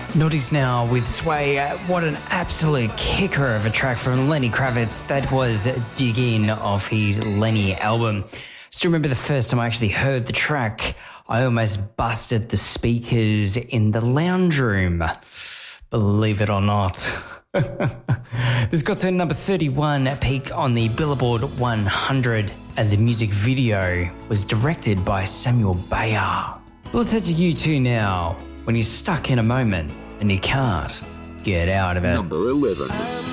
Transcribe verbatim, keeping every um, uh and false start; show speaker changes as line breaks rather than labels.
Naughty's now with Sway. Uh, what an absolute kicker of a track from Lenny Kravitz. That was Dig In off his Lenny album. Still remember the first time I actually heard the track, I almost busted the speakers in the lounge room. Believe it or not. This got to number thirty-one, peak on the Billboard one hundred, and the music video was directed by Samuel Bayer. But let's head to U two now, when you're stuck in a moment and you can't get out of it.
Number eleven.